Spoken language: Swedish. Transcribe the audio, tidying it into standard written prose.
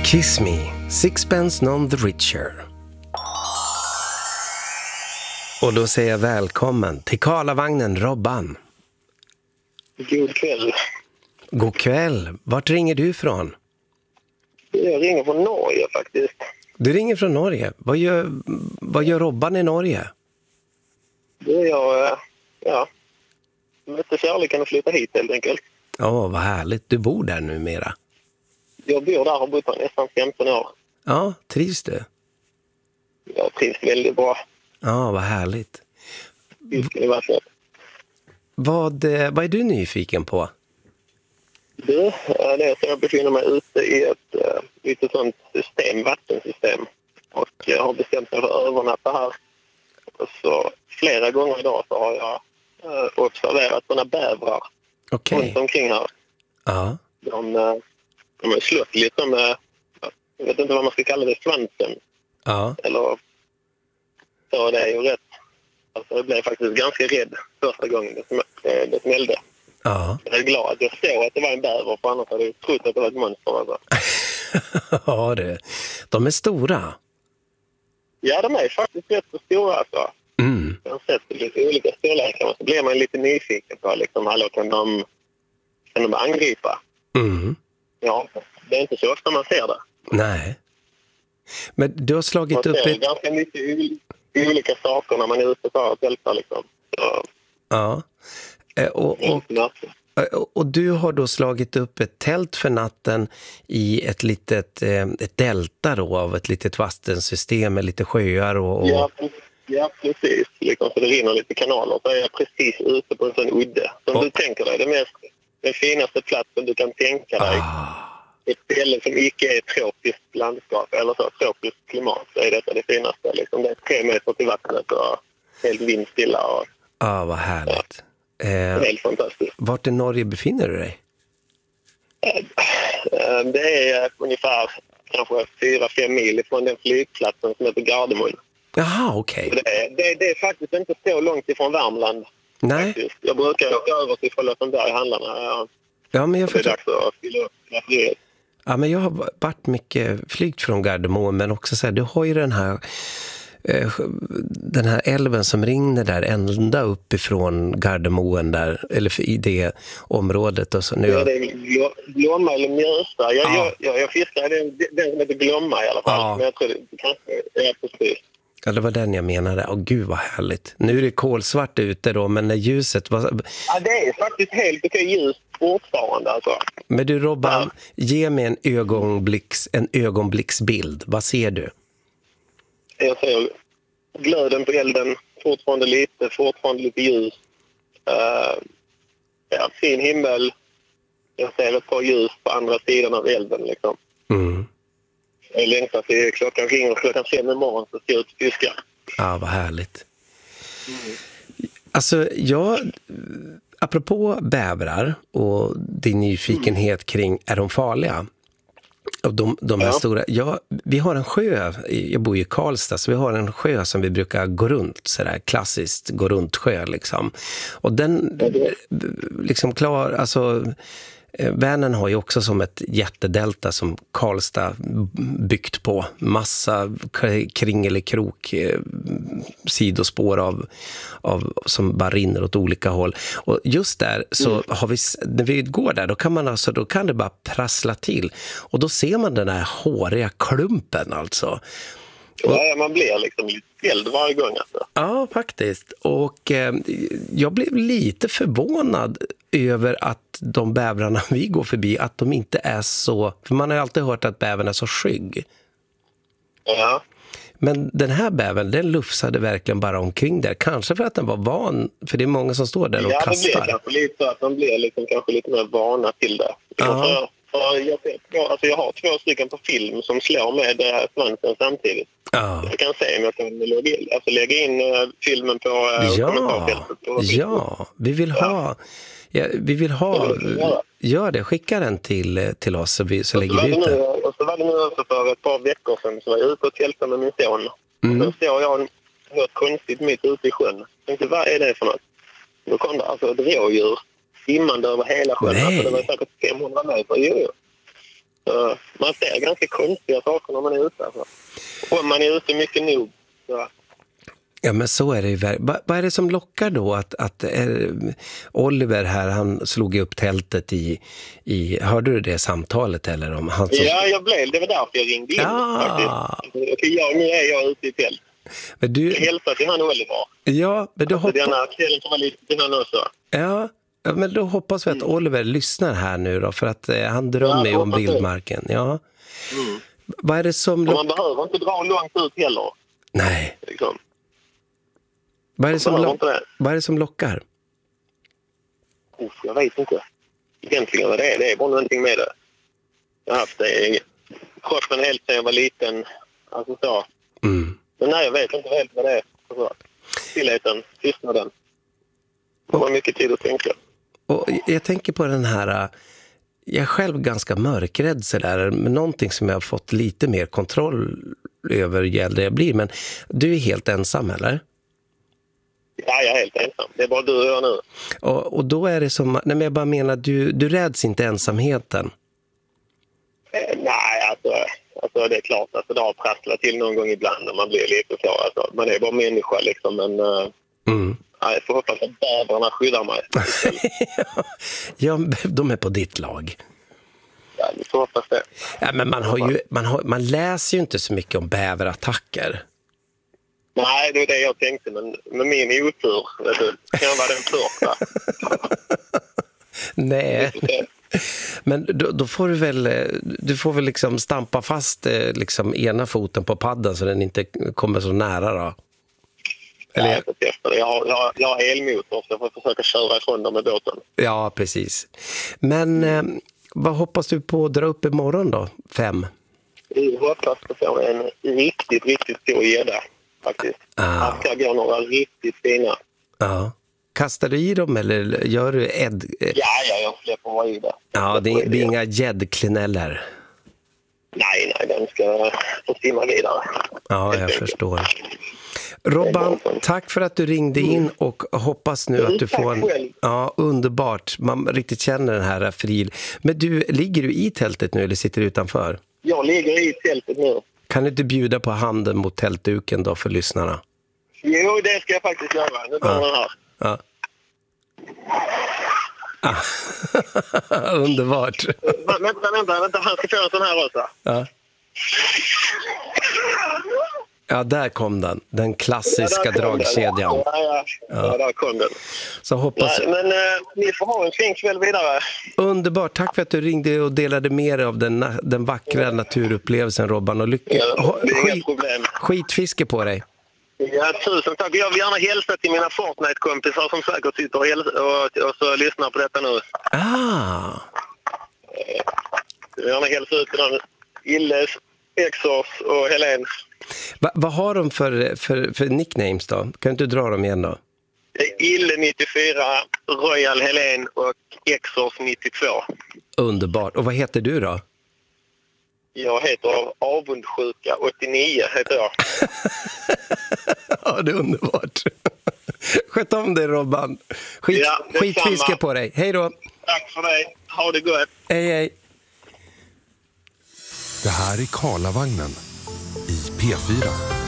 Kiss Me, Sixpence None the Richer. Och då säger jag välkommen till Karlavagnen, Robban. God kväll. God kväll. Vart ringer du ifrån? Jag ringer från Norge faktiskt. Du ringer från Norge. Vad gör Robban i Norge? Det är jag, mötte kärleken och flytta hit helt enkelt. Ja, vad härligt. Du bor där numera. Jag bor där och har bott här nästan 15 år. Ja, trivs du? Jag trivs väldigt bra. Ja, vad härligt. Det var så. Vad är du nyfiken på? Det är så jag befinner mig ute i ett lite sånt system, vattensystem. Och jag har bestämt mig för att övernatta här. Och så flera gånger idag så har jag observerat sådana bävrar runt omkring här. Ja. De har slått lite med, jag vet inte vad man ska kalla det, svansen. Ja. Eller så, det är ju rätt. Alltså jag blev faktiskt ganska rädd första gången det smällde. Ja. Jag är glad att jag såg att det var en bäver, för annars hade jag trott att det var ett monster. Alltså. Ja, de är stora. Ja, de är faktiskt rätt så stora alltså. Mm. Jag har sett lite olika storlekar, och så blir man lite nyfiken på liksom, kan de angripa? Mm. Ja, det är inte så ofta man ser det. Nej. Men du har slagit upp ett... ganska mycket olika saker när man är ute och tältar liksom. Så... Ja. Och du har då slagit upp ett tält för natten i ett litet ett delta då, av ett litet vattensystem med lite sjöar och... Ja, precis. Liksom, så det rinner lite kanaler. Så är jag precis ute på en sån udde. Som du tänker dig, den finaste platsen du kan tänka dig. Ett ställe som inte är tropiskt landskap eller så, tropiskt klimat, så är detta det finaste. Liksom, det är 3 meter till vattnet och helt vindstilla. Och, vad härligt. helt fantastiskt. Vart i Norge befinner du dig? Det är ungefär kanske 4-5 mil från den flygplatsen som heter Gardermoen. Jaha, okej. Det är faktiskt inte så långt ifrån Värmland. Nej. Faktiskt. Jag brukar åka över till Charlottenberg-handlarna. Ja, men det är dags att fylla upp. Ja, men jag har varit mycket flygt från Gardermoen, men också så här, du har ju den här älven som rinner där ända uppifrån Gardermoen där, eller i det området. Och så nu... Ja, det är Glomma eller Mjösta. Jag fiskar den som heter Glomma i alla fall. Ja. Men jag tror det kanske är precis. Ja, det var den jag menade. Gud vad härligt. Nu är det kolsvart ute då, men när ljuset var... Ja, det är faktiskt helt okej ljus fortfarande alltså. Men du Robban, ge mig en ögonblicksbild. Vad ser du? Jag ser glöden på elden, fortfarande lite ljus. Fin himmel. Jag ser ett par ljus på andra sidan av elden liksom. Mm. Jag längtar till klockan ringer klockan 5 imorgon så ska jag ut och fiska. Ja, vad härligt. Alltså, apropå bävrar och din nyfikenhet kring, är de farliga? Och de här stora... vi har en sjö, jag bor i Karlstad, så vi har en sjö som vi brukar gå runt, sådär klassiskt gå runt sjö liksom. Och den liksom Vänern har ju också som ett jättedelta som Karlstad byggt på. Massa kringelikrok sidospår av som bara rinner åt olika håll. Och just där så har vi, när vi går där, då kan det bara prassla till. Och då ser man den här håriga klumpen alltså. Ja, man blir liksom lite ställd varje gång alltså. Ja, faktiskt. Och jag blev lite förvånad över att de bävrarna vi går förbi, att de inte är så... För man har ju alltid hört att bävern är så skygg. Ja. Men den här bävern, den lufsade verkligen bara omkring där. Kanske för att den var van, för det är många som står där och kastar. Ja, det blir kanske lite att de blir liksom, kanske lite mer vana till det. Ja. Jag har 2 stycken på film som slår med svansen samtidigt. Ja. Jag kan se om jag kan lägga in filmen på kommentarfältet. Ja, vi vill ha... Ja, vi vill ha... Gör det, skicka den till oss så lägger vi ut det. Och så var det nu också för ett par veckor sedan så var jag ute och tältade med min son. Och så såg jag något konstigt mitt ute i sjön. Jag tänkte, vad är det för något? Då kom det alltså ett rådjur simmande över hela sjön. Alltså, det var säkert 500 meter. Jo. Man ser ganska konstiga saker när man är ute. Alltså. Om man är ute mycket nog. Så. Ja, men så är det ju. Vad är det som lockar då att Oliver här, han slog upp tältet i hörde du det samtalet eller om han som... Ja, det var därför jag ringde in faktiskt. Nu är jag ute i tält. Men du... Jag hälsar till han Oliver. Ja, men du hoppas... Denna kvällen kommer lite till han också. Ja, men då hoppas vi att Oliver lyssnar här nu då, för att han drömmer ju om vildmarken. Ja. Vad är det som... Man behöver inte dra långt ut heller. Nej. Liksom. Vad är det som lockar? Jag vet inte. Egentligen vad det är. Det är bara någonting med det. Jag har haft det i kroppen helt sedan jag var liten. Alltså så. Men nej, jag vet inte helt vad det är. Alltså, stillheten, tystnaden. Det var mycket tid att tänka. Och jag tänker på den här... Jag är själv ganska mörkrädd så där, men någonting som jag har fått lite mer kontroll över ju äldre jag blir. Men du är helt ensam, eller? Ja, jag är helt ensam. Det är bara du och jag nu. Och då är det som... Nej, men jag bara menar, du räds inte ensamheten? Nej, alltså det är klart. Alltså, det har prasslat till någon gång ibland när man blir lite så. Alltså, man är bara människa liksom, men... Jag får hoppas att bävrarna skyddar mig. Ja, de är på ditt lag. Ja, jag får hoppas det. Ja, men man läser ju inte så mycket om bäverattacker. Nej, det är det jag tänkte, men med min otur, vet du, kan jag vara den första. Nej. Men då får du får väl liksom stampa fast liksom ena foten på paddan så den inte kommer så nära då. Eller... Jag har elmotor så jag får försöka köra ifrån dem med båten. Ja, precis. Men vad hoppas du på att dra upp imorgon då? 5? Jag hoppas på få en riktigt, riktigt stor gädda faktiskt. Här ska gå några riktigt fina. Ja. Kastar du i dem eller gör du Ja, jag släpper i det. Ja, det blir inga gäddklineller. Nej, den ska få simma vidare. Ja, jag förstår. Robban, tack för att du ringde in och hoppas nu att du får en... Ja, underbart. Man riktigt känner den här fril. Men ligger du i tältet nu eller sitter du utanför? Jag ligger i tältet nu. Kan du inte bjuda på handen mot tältduken då för lyssnarna? Jo, det ska jag faktiskt göra. Nu kommer den här. Ja. Underbart. Vänta. Han ska få en sån här också. Ja. Ja, där kom den. Den klassiska dragkedjan. Ja, där kom den. Så hoppas... Nej, men ni får ha en fin kväll vidare. Underbart. Tack för att du ringde och delade med dig av den vackra naturupplevelsen, Robban. Och skitfiske på dig. Ja, tusen tack. Jag vill gärna hälsa till mina Fortnite-kompisar som säkert sitter och så lyssnar på detta nu. Jag vill gärna hälsa ut till dem. Illes, Exors och Helen. Vad har de för nicknames då? Kan du inte dra dem igen då? Ille 94, Royal Helen och Exors 92. Underbart. Och vad heter du då? Jag heter Avundsjuka 89 heter jag. Ja, det är underbart. Sköt om dig, Robban. Skitfiske på dig. Hej då. Tack för dig. Ha det gott. Hej. Det här är Karlavagnen i P4.